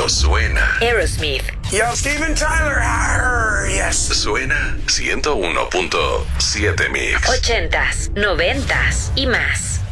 Esto suena. Aerosmith. Yo, Steven Tyler. Yes. Suena 101.7 Mix. 80s, 90s y más.